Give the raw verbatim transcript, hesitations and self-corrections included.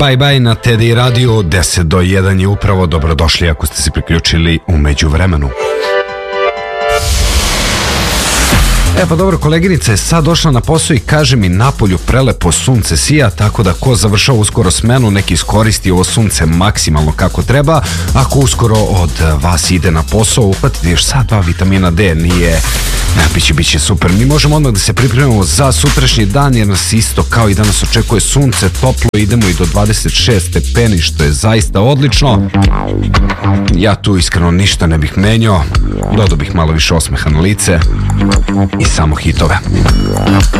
Bye bye na Teddy Radio, deset do jedan je upravo, dobrodošli ako ste se priključili u međuvremenu. E pa dobro, koleginica je sad došla na posao i kaže mi napolju prelepo sunce sija, tako da ko završava uskoro smenu neki iskoristi ovo sunce maksimalno kako treba. Ako uskoro od vas ide na posao, uhvatite još sad dva vitamina D, nije... Ne, biće, biće super. Mi možemo odmah da se pripremimo za sutrašnji dan jer nas isto kao i danas očekuje sunce, toplo, idemo i do dvadeset šest stepeni, što je zaista odlično. Ja tu iskreno ništa ne bih menjao, dodao bih malo više osmeha na lice i samo hitove.